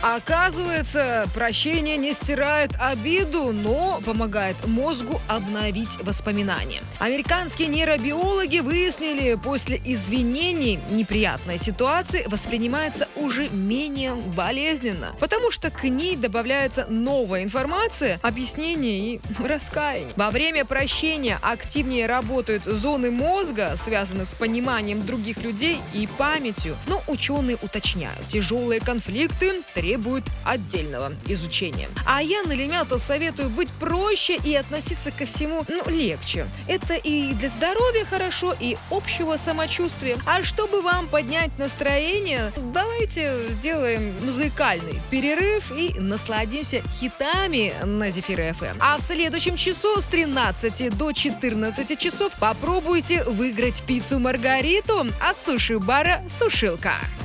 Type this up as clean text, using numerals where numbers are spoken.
Оказывается, прощение не стирает обиду, но помогает мозгу обновить воспоминания. Американские нейробиологи выяснили, после извинений неприятная ситуация воспринимается уже менее болезненно, потому что к ней добавляется новая информация, объяснение и раскаяние. Во время прощения активнее работают зоны мозга, связанные с пониманием других людей и памятью. Но ученые уточняют, тяжелые конфликты требуют отдельного изучения. А я, Налимята, советую быть проще и относиться ко всему легче. Это и для здоровья хорошо, и общего самочувствия. А чтобы вам поднять настроение, давайте сделаем музыкальный перерыв и насладимся хитами на Зефир ФМ. А в следующем часу с 13 до 14 часов попробуйте выиграть пиццу Маргариту от суши-бара «Сушилка».